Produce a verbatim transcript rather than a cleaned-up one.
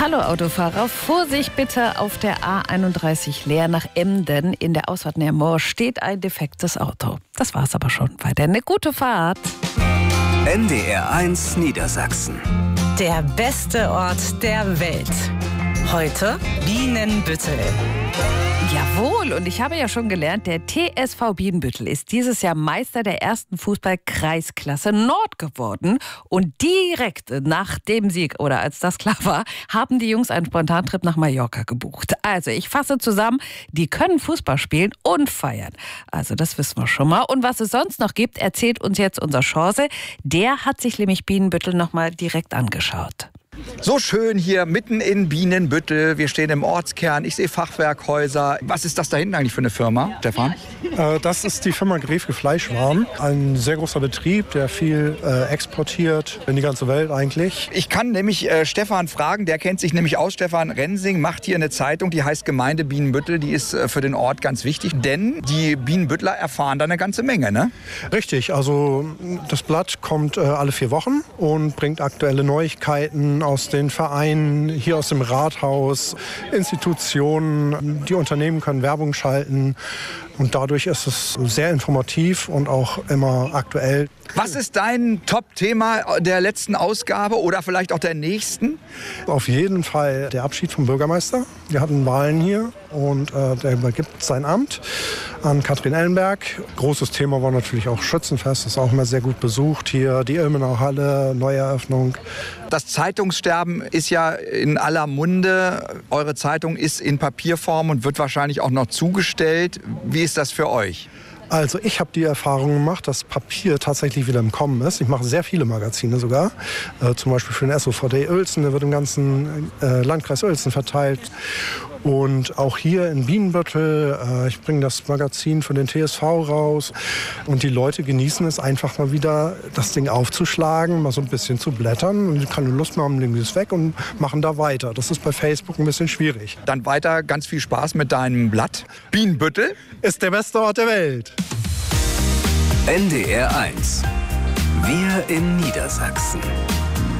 Hallo Autofahrer, Vorsicht bitte auf der A einunddreißig leer nach Emden. In der Ausfahrt näher Moor steht ein defektes Auto. Das war's aber schon. Weiter eine gute Fahrt. N D R eins Niedersachsen. Der beste Ort der Welt. Heute Bienenbüttel. Jawohl, und ich habe ja schon gelernt, der T S V Bienenbüttel ist dieses Jahr Meister der ersten Fußball-Kreisklasse Nord geworden. Und direkt nach dem Sieg, oder als das klar war, haben die Jungs einen Spontantrip nach Mallorca gebucht. Also ich fasse zusammen, die können Fußball spielen und feiern. Also das wissen wir schon mal. Und was es sonst noch gibt, erzählt uns jetzt unser Chance. Der hat sich nämlich Bienenbüttel nochmal direkt angeschaut. So schön hier mitten in Bienenbüttel. Wir stehen im Ortskern. Ich sehe Fachwerkhäuser. Was ist das da hinten eigentlich für eine Firma, Stefan? Äh, das ist die Firma Grefke Fleischwaren. Ein sehr großer Betrieb, der viel äh, exportiert in die ganze Welt eigentlich. Ich kann nämlich äh, Stefan fragen, der kennt sich nämlich aus. Stefan Rensing macht hier eine Zeitung, die heißt Gemeinde Bienenbüttel. Die ist äh, für den Ort ganz wichtig, denn die Bienenbüttler erfahren da eine ganze Menge, ne? Richtig, also das Blatt kommt äh, alle vier Wochen und bringt aktuelle Neuigkeiten aus den Vereinen, hier aus dem Rathaus, Institutionen. Die Unternehmen können Werbung schalten und dadurch ist es sehr informativ und auch immer aktuell. Was ist dein Top-Thema der letzten Ausgabe oder vielleicht auch der nächsten? Auf jeden Fall der Abschied vom Bürgermeister. Wir hatten Wahlen hier und äh, der übergibt sein Amt an Katrin Ellenberg. Großes Thema war natürlich auch Schützenfest, das ist auch immer sehr gut besucht hier. Die Ilmenauer Halle, Neueröffnung. Das Zeitungssterben ist ja in aller Munde. Eure Zeitung ist in Papierform und wird wahrscheinlich auch noch zugestellt. Wie ist das für euch? Also ich habe die Erfahrung gemacht, dass Papier tatsächlich wieder im Kommen ist. Ich mache sehr viele Magazine sogar. Äh, zum Beispiel für den S O V D Uelzen, der wird im ganzen äh, Landkreis Uelzen verteilt. Und auch hier in Bienenbüttel, äh, ich bringe das Magazin für den T S V raus. Und die Leute genießen es einfach mal wieder, das Ding aufzuschlagen, mal so ein bisschen zu blättern. Und keine Lust mehr haben, legen es weg und machen da weiter. Das ist bei Facebook ein bisschen schwierig. Dann weiter ganz viel Spaß mit deinem Blatt. Bienenbüttel ist der beste Ort der Welt. N D R eins. Wir in Niedersachsen.